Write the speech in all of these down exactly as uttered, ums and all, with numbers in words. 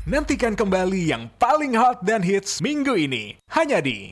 Nantikan kembali yang paling hot dan hits minggu ini hanya di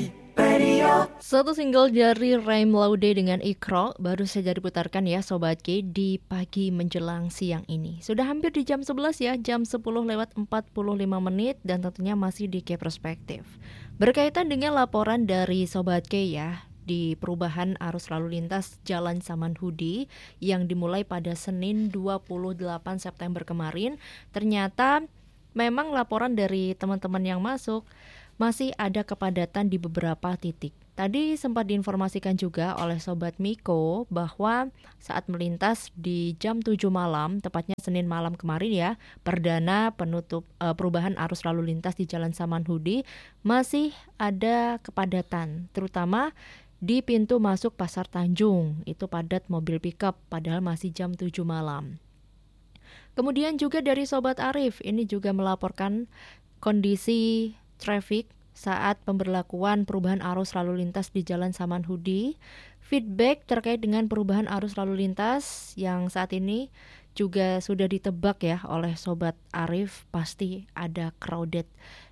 Satu single dari Raim Laude dengan Ikro baru saja diputarkan ya Sobat K di pagi menjelang siang ini. Sudah hampir di jam sebelas ya, jam sepuluh lewat empat puluh lima menit dan tentunya masih di K Perspektif. Berkaitan dengan laporan dari Sobat K ya, di perubahan arus lalu lintas Jalan Samanhudi yang dimulai pada Senin dua puluh delapan September kemarin, ternyata memang laporan dari teman-teman yang masuk masih ada kepadatan di beberapa titik. Tadi sempat diinformasikan juga oleh Sobat Miko bahwa saat melintas di jam tujuh malam, tepatnya Senin malam kemarin ya, perdana penutup uh, perubahan arus lalu lintas di Jalan Samanhudi masih ada kepadatan, terutama di pintu masuk Pasar Tanjung. Itu padat mobil pickup padahal masih jam tujuh malam. Kemudian juga dari Sobat Arif, ini juga melaporkan kondisi traffic saat pemberlakuan perubahan arus lalu lintas di Jalan Samanhudi. Feedback terkait dengan perubahan arus lalu lintas yang saat ini juga sudah ditebak ya oleh Sobat Arif, pasti ada crowded.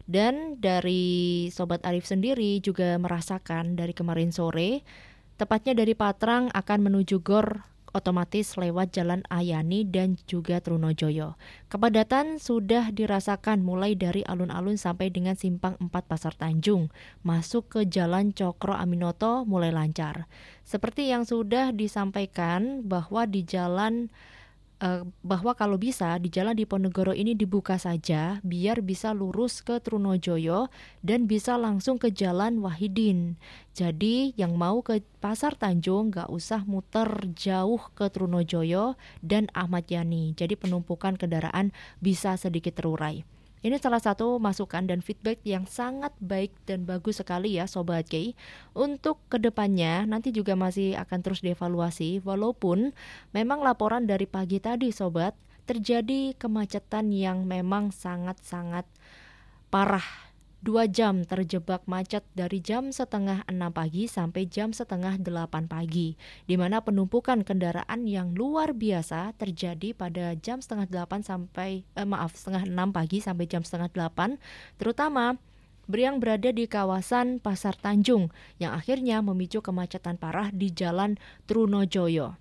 Dan dari Sobat Arif sendiri juga merasakan dari kemarin sore, tepatnya dari Patrang akan menuju Gor otomatis lewat Jalan Ayani dan juga Trunojoyo. Kepadatan sudah dirasakan mulai dari alun-alun sampai dengan Simpang empat Pasar Tanjung. Masuk ke Jalan Cokro Aminoto mulai lancar. Seperti yang sudah disampaikan bahwa di jalan Uh, bahwa kalau bisa di Jalan Diponegoro ini dibuka saja biar bisa lurus ke Trunojoyo dan bisa langsung ke Jalan Wahidin. Jadi yang mau ke Pasar Tanjung gak usah muter jauh ke Trunojoyo dan Ahmad Yani. Jadi penumpukan kendaraan bisa sedikit terurai. Ini salah satu masukan dan feedback yang sangat baik dan bagus sekali ya Sobat K. Untuk kedepannya nanti juga masih akan terus dievaluasi, walaupun memang laporan dari pagi tadi Sobat, terjadi kemacetan yang memang sangat-sangat parah. Dua jam terjebak macet dari jam setengah enam pagi sampai jam setengah delapan pagi, di mana penumpukan kendaraan yang luar biasa terjadi pada jam setengah delapan sampai eh, maaf setengah enam pagi sampai jam setengah delapan, terutama yang berada di kawasan Pasar Tanjung yang akhirnya memicu kemacetan parah di Jalan Trunojoyo.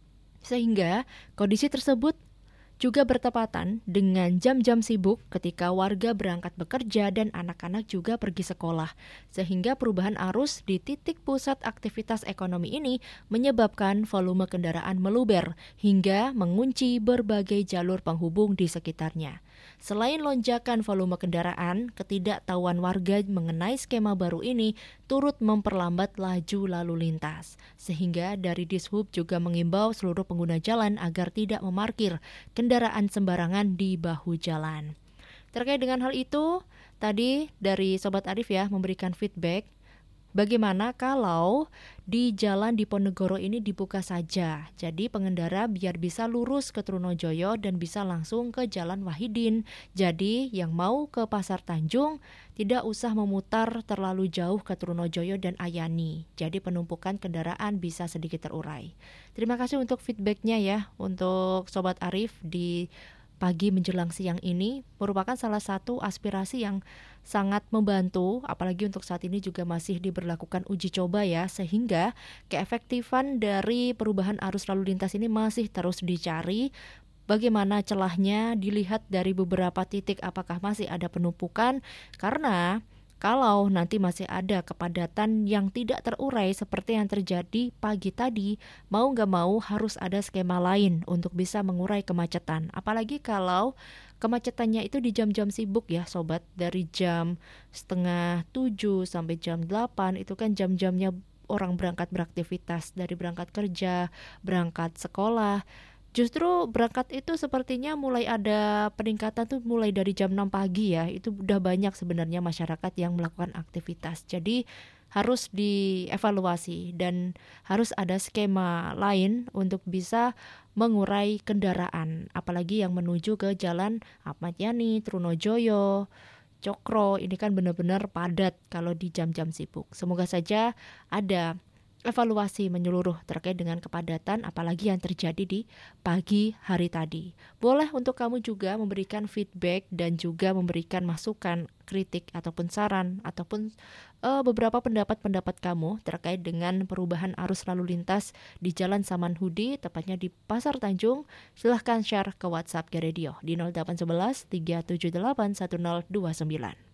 Sehingga kondisi tersebut juga bertepatan dengan jam-jam sibuk ketika warga berangkat bekerja dan anak-anak juga pergi sekolah. Sehingga perubahan arus di titik pusat aktivitas ekonomi ini menyebabkan volume kendaraan meluber hingga mengunci berbagai jalur penghubung di sekitarnya. Selain lonjakan volume kendaraan, ketidaktahuan warga mengenai skema baru ini turut memperlambat laju lalu lintas. Sehingga dari Dishub juga mengimbau seluruh pengguna jalan agar tidak memarkir kendaraan sembarangan di bahu jalan. Terkait dengan hal itu, tadi dari Sobat Arif ya memberikan feedback, bagaimana kalau di Jalan Diponegoro ini dibuka saja. Jadi pengendara biar bisa lurus ke Trunojoyo dan bisa langsung ke Jalan Wahidin. Jadi yang mau ke Pasar Tanjung tidak usah memutar terlalu jauh ke Trunojoyo dan Ayani. Jadi penumpukan kendaraan bisa sedikit terurai. Terima kasih untuk feedbacknya ya untuk Sobat Arif di pagi menjelang siang ini, merupakan salah satu aspirasi yang sangat membantu, apalagi untuk saat ini juga masih diberlakukan uji coba ya, sehingga keefektifan dari perubahan arus lalu lintas ini masih terus dicari. Bagaimana celahnya dilihat dari beberapa titik, apakah masih ada penumpukan, karena kalau nanti masih ada kepadatan yang tidak terurai seperti yang terjadi pagi tadi, mau gak mau harus ada skema lain untuk bisa mengurai kemacetan. Apalagi kalau kemacetannya itu di jam-jam sibuk ya Sobat, dari jam setengah tujuh sampai jam delapan, itu kan jam-jamnya orang berangkat beraktivitas, dari berangkat kerja, berangkat sekolah. Justru berangkat itu sepertinya mulai ada peningkatan tuh mulai dari jam enam pagi ya. Itu udah banyak sebenarnya masyarakat yang melakukan aktivitas. Jadi harus dievaluasi dan harus ada skema lain untuk bisa mengurai kendaraan. Apalagi yang menuju ke Jalan Ahmad Yani, Trunojoyo, Cokro. Ini kan benar-benar padat kalau di jam-jam sibuk. Semoga saja ada evaluasi menyeluruh terkait dengan kepadatan apalagi yang terjadi di pagi hari tadi. Boleh untuk kamu juga memberikan feedback dan juga memberikan masukan, kritik ataupun saran ataupun uh, beberapa pendapat-pendapat kamu terkait dengan perubahan arus lalu lintas di Jalan Samanhudi tepatnya di Pasar Tanjung. Silahkan share ke WhatsApp G Radio di nol delapan satu satu tiga tujuh delapan satu nol dua sembilan.